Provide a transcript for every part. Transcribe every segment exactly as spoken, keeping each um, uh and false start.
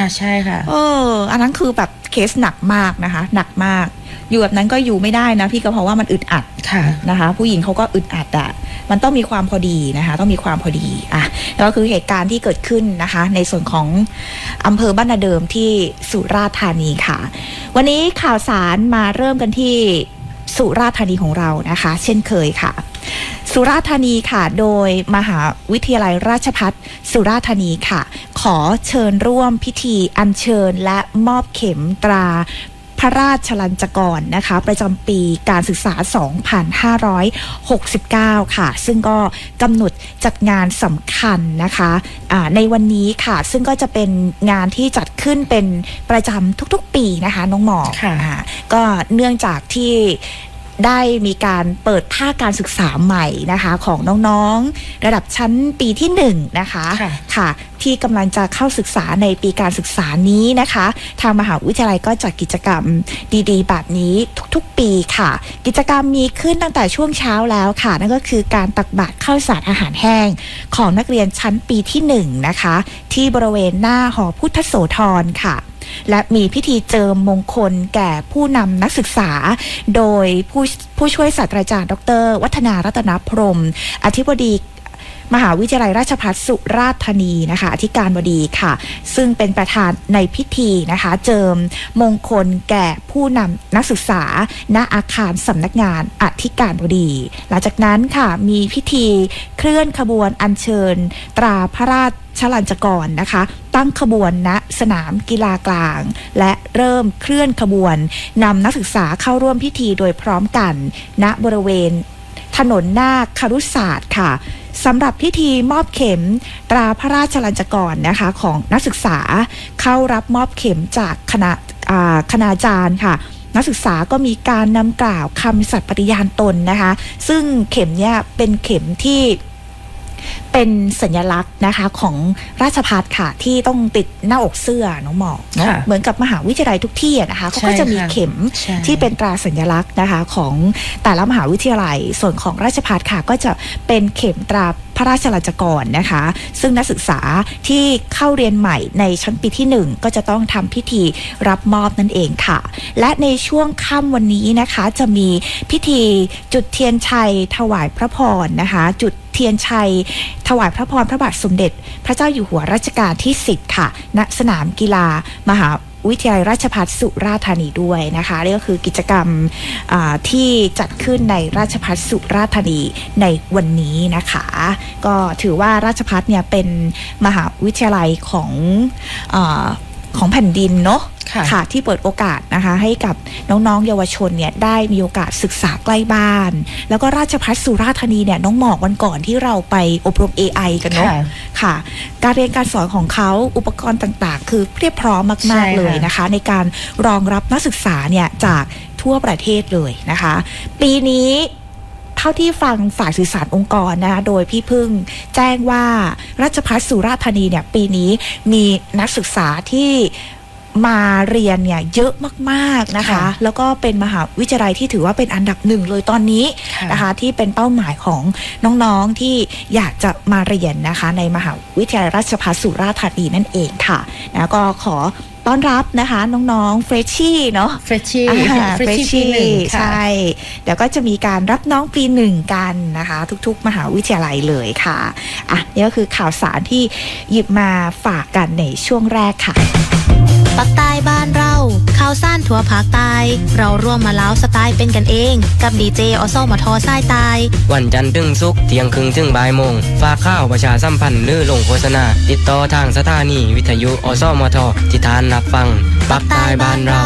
ใช่ค่ะเอออันนั้นคือแบบเคสหนักมากนะคะหนักมากอยู่แบบนั้นก็อยู่ไม่ได้นะพี่ก็เพราะว่ามันอึดอัดนะคะผู้หญิงเขาก็อึดอัดอ่ะมันต้องมีความพอดีนะคะต้องมีความพอดีอ่ะแล้วก็คือเหตุการณ์ที่เกิดขึ้นนะคะในส่วนของอำเภอบ้านนาเดิมที่สุราษฎร์ธานีค่ะวันนี้ข่าวสารมาเริ่มกันที่สุราษฎร์ธานีของเรานะคะเช่นเคยค่ะสุราษฎร์ธานีค่ะโดยมหาวิทยาลัยราชภัฏสุราษฎร์ธานีค่ะขอเชิญร่วมพิธีอัญเชิญและมอบเข็มตราพระราชลัญจกรนะคะประจำปีการศึกษา สองพันห้าร้อยหกสิบเก้า ค่ะซึ่งก็กำหนดจัดงานสำคัญนะคะะในวันนี้ค่ะซึ่งก็จะเป็นงานที่จัดขึ้นเป็นประจำทุกๆปีนะคะน้องหมอก็เนื่องจากที่ได้มีการเปิดภาคการศึกษาใหม่นะคะของน้องๆระดับชั้นปีที่หนึ่งนะคะค่ะที่กำลังจะเข้าศึกษาในปีการศึกษานี้นะคะทางมหาวิทยาลัยก็จัดกิจกรรมดีๆแบบนี้ทุกๆปีค่ะกิจกรรมมีขึ้นตั้งแต่ช่วงเช้าแล้วค่ะนั่นก็คือการตักบาตรข้าวสารอาหารแห้งของนักเรียนชั้นปีที่หนึ่งนะคะที่บริเวณหน้าหอพุทธโสธรค่ะและมีพิธีเจิมมงคลแก่ผู้นำนักศึกษาโดยผู้ผู้ช่วยศาสตราจารย์ดร.วัฒนารัตนพรหมอธิบดีมหาวิทยาลัยราชภัฏสุราษฎร์ธานีนะคะอธิการบดีค่ะซึ่งเป็นประธานในพิธีนะคะเจิมมงคลแก่ผู้นำนักศึกษาณอาคารสำนักงานอธิการบดีหลังจากนั้นค่ะมีพิธีเคลื่อนขบวนอัญเชิญตราพระราชลัญจกรนะคะตั้งขบวนณสนามกีฬากลางและเริ่มเคลื่อนขบวนนำนักศึกษาเข้าร่วมพิธีโดยพร้อมกันณบริเวณถนนหน้าครุศาสตร์ค่ะสำหรับพิธีมอบเข็มตราพระราชลัญจกรนะคะของนักศึกษาเข้ารับมอบเข็มจากคณะคณาจารย์ค่ะนักศึกษาก็มีการนำกล่าวคำสัตย์ปฏิญาณตนนะคะซึ่งเข็มเนี่ยเป็นเข็มที่เป็นสัญลักษณ์นะคะของราชภัฏค่ะที่ต้องติดหน้าอกเสื้อน้องหมอกเนาะเหมือนกับมหาวิทยาลัยทุกที่นะคะเขาก็จะมีเข็มที่เป็นตราสัญลักษณ์นะคะของแต่ละมหาวิทยาลัยส่วนของราชภัฏค่ะก็จะเป็นเข็มตราพระราชลัญจกรนะคะซึ่งนักศึกษาที่เข้าเรียนใหม่ในชั้นปีที่หนึ่งก็จะต้องทำพิธีรับมอบนั่นเองค่ะและในช่วงค่ำวันนี้นะคะจะมีพิธีจุดเทียนชัยถวายพระพรนะคะจุดเทียนชัยถวายพระพรพระบาทสมเด็จพระเจ้าอยู่หัวรัชกาลที่สิบค่ะณสนามกีฬามหาวิทยาลัยราชภัฏสุราษฎร์ธานีด้วยนะคะนี่ก็คือกิจกรรมที่จัดขึ้นในราชภัฏสุราษฎร์ธานีในวันนี้นะคะก็ถือว่าราชภัฏเนี่ยเป็นมหาวิทยาลัยของเอ่อของแผ่นดินเนาะค่ะที่เปิดโอกาสนะคะให้กับน้องๆเยาวชนเนี่ยได้มีโอกาสศึกษาใกล้บ้านแล้วก็ราชภัฏสุราษฎร์ธานีเนี่ยน้องหมอกวันก่อนที่เราไปอบรม เอ ไอ กันเนาะค่ะการเรียนการสอนของเขาอุปกรณ์ต่างๆคือเพียบพร้อมมากๆเลยนะคะในการรองรับนักศึกษาเนี่ยจากทั่วประเทศเลยนะคะปีนี้เท่าที่ฟังฝ่ายสื่อสารองค์กรนะคะโดยพี่พึ่งแจ้งว่าราชภัฏสุราษฎร์ธานีเนี่ยปีนี้มีนักศึกษาที่มาเรียนเนี่ยเยอะมากๆนะคะแล้วก็เป็นมหาวิทยาลัยที่ถือว่าเป็นอันดับหนึ่งเลยตอนนี้นะคะที่เป็นเป้าหมายของน้องๆที่อยากจะมาเรียนนะคะในมหาวิทยาลัยราชภัฏสุราษฎร์ธานีนั่นเองค่ะแล้วก็ขอต้อนรับนะคะน้องๆเฟรชชี่เนาะเฟรชชี่เฟรชชี่ใช่เดี๋ยวก็จะมีการรับน้องปีหนึ่งกันนะคะทุกๆมหาวิทยาลัยเลยค่ะอ่ะนี่ก็คือข่าวสารที่หยิบมาฝากกันในช่วงแรกค่ะปักใต้บ้านเราข่าวสั้นทั่วภาคใต้เราร่วมมาเล้าสไตล์เป็นกันเองกับดีเจอสมทสายใต้วันจันทร์ถึงศุกร์เที่ยงครึ่งถึงบ่ายโมงฝากข่าวประชาสัมพันธ์หรือลงโฆษณาติดต่อทางสถานีวิทยุอสมทที่ทานรับฟังปักใต้บ้านเรา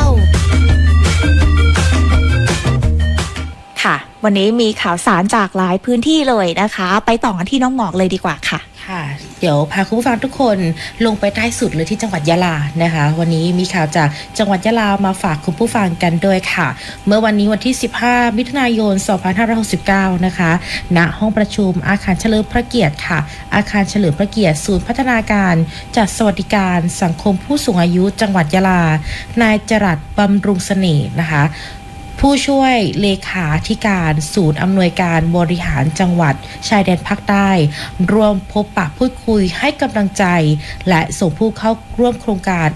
ค่ะวันนี้มีข่าวสารจากหลายพื้นที่เลยนะคะไปต่อกันที่น้องหมอกเลยดีกว่าค่ะค่ะเดี๋ยวพาคุณผู้ฟังทุกคนลงไปใต้สุดเลยที่จังหวัดยะลานะคะวันนี้มีข่าวจากจังหวัดยะลามาฝากคุณผู้ฟังกันด้วยค่ะเมื่อวันนี้วันที่สิบห้ามิถุนายนสองพันห้าร้อยหกสิบเก้านะคะณห้องประชุมอาคารเฉลิมพระเกียรติค่ะอาคารเฉลิมพระเกียรติศูนย์พัฒนาการจัดสวัสดิการสังคมผู้สูงอายุจังหวัดยะลานายจรัสบำรุงเสน่ห์นะคะผู้ช่วยเลขาธิการศูนย์อำนวยการบริหารจังหวัดชายแดนภาคใต้ร่วมพบปะพูดคุยให้กำลังใจและส่งผู้เข้าร่วมโครงการ